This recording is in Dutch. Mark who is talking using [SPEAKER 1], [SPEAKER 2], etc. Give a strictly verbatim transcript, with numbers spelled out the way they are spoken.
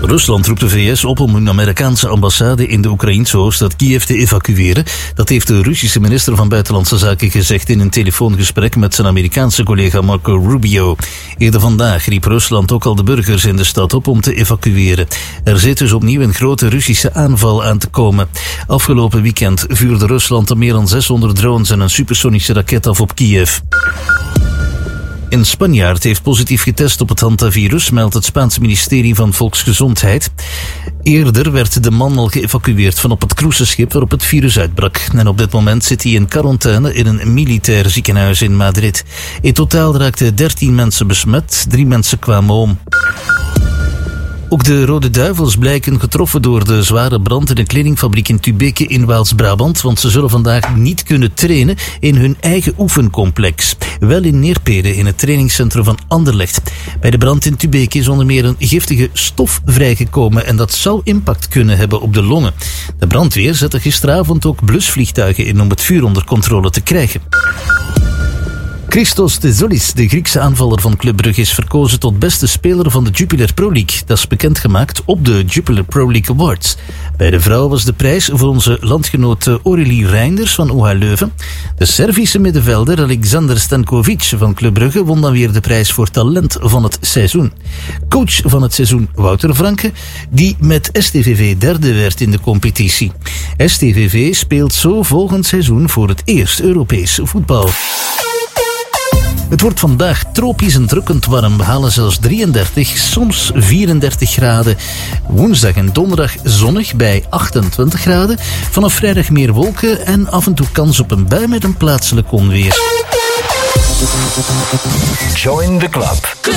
[SPEAKER 1] Rusland roept de V S op om een Amerikaanse ambassade in de Oekraïense hoofdstad Kiev te evacueren. Dat heeft de Russische minister van Buitenlandse Zaken gezegd in een telefoongesprek met zijn Amerikaanse collega Marco Rubio. Eerder vandaag riep Rusland ook al de burgers in de stad op om te evacueren. Er zit dus opnieuw een grote Russische aanval aan te komen. Afgelopen weekend vuurde Rusland er meer dan zeshonderd drones en een supersonische raket af op Kiev. Een Spanjaard heeft positief getest op het hantavirus, meldt het Spaanse ministerie van Volksgezondheid. Eerder werd de man al geëvacueerd van op het cruiseschip waarop het virus uitbrak. En op dit moment zit hij in quarantaine in een militair ziekenhuis in Madrid. In totaal raakten dertien mensen besmet, drie mensen kwamen om. Ook de Rode Duivels blijken getroffen door de zware brand in een kledingfabriek in Tubeke in Waals-Brabant, want ze zullen vandaag niet kunnen trainen in hun eigen oefencomplex. Wel in Neerpede, in het trainingscentrum van Anderlecht. Bij de brand in Tubeke is onder meer een giftige stof vrijgekomen en dat zou impact kunnen hebben op de longen. De brandweer zette gisteravond ook blusvliegtuigen in om het vuur onder controle te krijgen. Christos Tezoulis, de Griekse aanvaller van Club Brugge, is verkozen tot beste speler van de Jupiler Pro League. Dat is bekendgemaakt op de Jupiler Pro League Awards. Bij de vrouw was de prijs voor onze landgenoot Aurélie Reinders van O H Leuven. De Servische middenvelder Alexander Stankovic van Club Brugge won dan weer de prijs voor talent van het seizoen. Coach van het seizoen Wouter Franke, die met S T V V derde werd in de competitie. S T V V speelt zo volgend seizoen voor het eerst Europees voetbal. Het wordt vandaag tropisch en drukkend warm. We halen zelfs drieëndertig, soms vierendertig graden. Woensdag en donderdag zonnig bij achtentwintig graden. Vanaf vrijdag meer wolken en af en toe kans op een bui met een plaatselijk onweer.
[SPEAKER 2] Join the club.